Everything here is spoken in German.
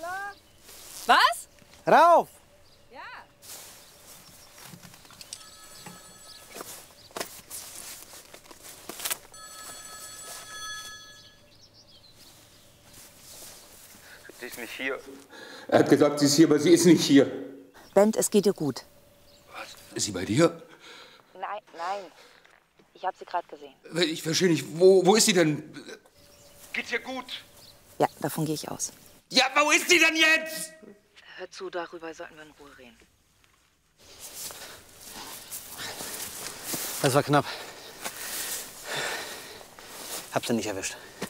Was? Rauf! Ja. Sie ist nicht hier. Er hat gesagt, sie ist hier, aber sie ist nicht hier. Bent, es geht dir gut. Was? Ist sie bei dir? Nein. Ich habe sie gerade gesehen. Ich verstehe nicht. Wo ist sie denn? Geht's ihr gut? Ja, davon gehe ich aus. Ja, wo ist sie denn jetzt? Hör zu, darüber sollten wir in Ruhe reden. Das war knapp. Habt ihr nicht erwischt.